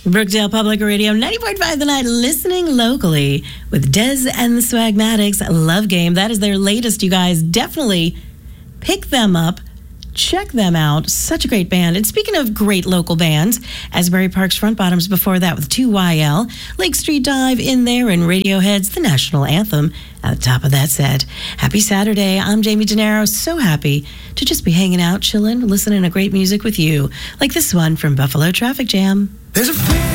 Brookdale Public Radio, 90.5 The Night, listening locally with Dez and the Swagmatics. Love Game. That is their latest, you guys. Definitely pick them up. Check them out. Such a great band. And speaking of great local bands, Asbury Park's Front Bottoms before that with 2YL, Lake Street Dive in there, and Radiohead's The National Anthem at the top of that set. Happy Saturday. I'm Jamie Gennaro. So happy to just be hanging out, chilling, listening to great music with you, like this one from Buffalo Traffic Jam. There's a